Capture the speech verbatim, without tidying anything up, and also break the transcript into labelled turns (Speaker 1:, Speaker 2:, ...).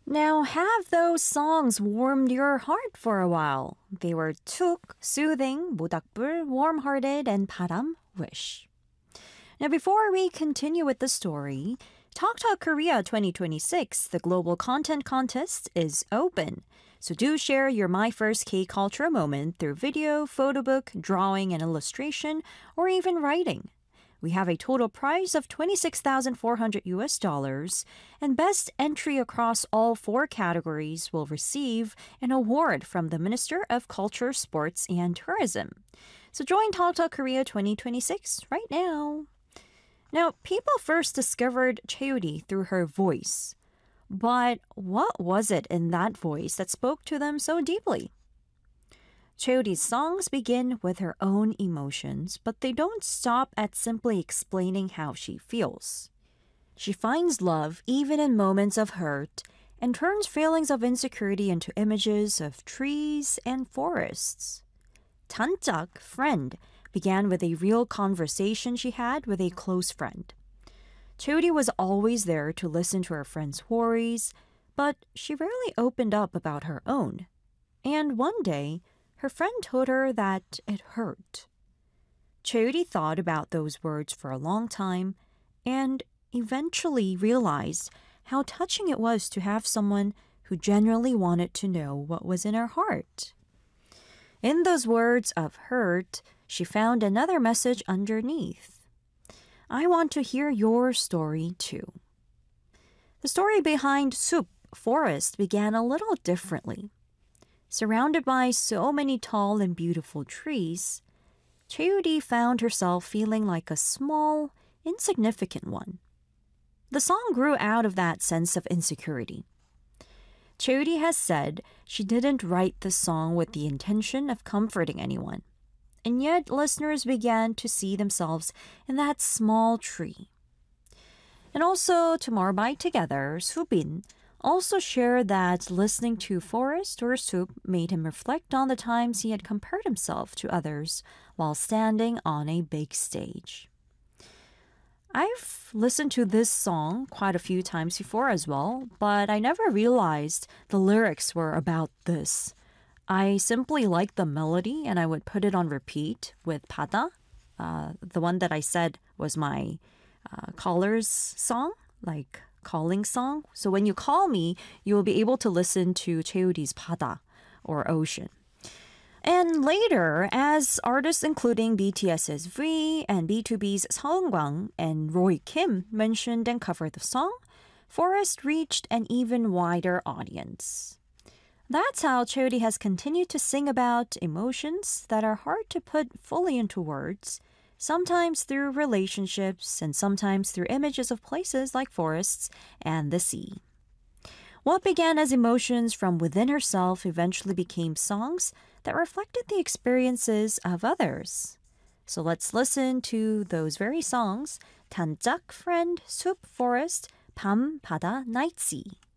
Speaker 1: Now, have those songs warmed your heart for a while? They were 툭, soothing, 모닥불, warm-hearted, and 바람, wish. Now, before we continue with the story, Talk Talk Korea twenty twenty-six, the global content contest, is open. So do share your My First K-Culture moment through video, photo book, drawing, and illustration, or even writing. We have a total prize of twenty-six thousand four hundred U S dollars, and best entry across all four categories will receive an award from the Minister of Culture, Sports, and Tourism. So join Talk Talk Korea twenty twenty-six right now. Now, people first discovered Chaeyoori through her voice. But what was it in that voice that spoke to them so deeply? Chaeyoori's songs begin with her own emotions, but they don't stop at simply explaining how she feels. She finds love even in moments of hurt and turns feelings of insecurity into images of trees and forests. 단짝, friend, began with a real conversation she had with a close friend. Chaeyoori was always there to listen to her friend's worries, but she rarely opened up about her own. And one day, her friend told her that it hurt. Chaeyoori thought about those words for a long time and eventually realized how touching it was to have someone who genuinely wanted to know what was in her heart. In those words of hurt, she found another message underneath. I want to hear your story too. The story behind 숲, forest, began a little differently. Surrounded by so many tall and beautiful trees, Chaeyoori found herself feeling like a small, insignificant one. The song grew out of that sense of insecurity. Chaeyoori has said she didn't write the song with the intention of comforting anyone, and yet listeners began to see themselves in that small tree. And also, to more by together, Subin also shared that listening to Forest or Soup made him reflect on the times he had compared himself to others while standing on a big stage. I've listened to this song quite a few times before as well, but I never realized the lyrics were about this. I simply liked the melody and I would put it on repeat with 바다, uh, the one that I said was my uh, caller's song, like calling song. So when you call me, you will be able to listen to Chaeyoori's 바다, or ocean. And later, as artists including BTS's V and B two B's Seungkwang and Roy Kim mentioned and covered the song, Forest reached an even wider audience. That's how Chaeyoori has continued to sing about emotions that are hard to put fully into words, sometimes through relationships and sometimes through images of places like forests and the sea. What began as emotions from within herself eventually became songs that reflected the experiences of others. So let's listen to those very songs, 단짝, friend, 숲, forest, 밤, 바다, night, sea.